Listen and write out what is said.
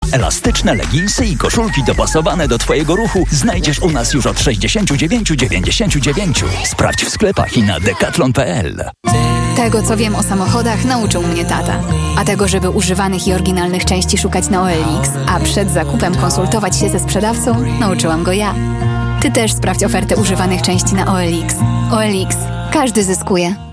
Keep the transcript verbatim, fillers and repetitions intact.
Elastyczne leginsy i koszulki dopasowane do Twojego ruchu znajdziesz u nas już od sześćdziesiąt dziewięć dziewięćdziesiąt dziewięć. Sprawdź w sklepach i na decathlon kropka p l. Tego, co wiem o samochodach, nauczył mnie tata. A tego, żeby używanych i oryginalnych części szukać na O L X, a przed zakupem konsultować się ze sprzedawcą, nauczyłam go ja. Ty też sprawdź ofertę używanych części na O L X. O L X. Każdy zyskuje.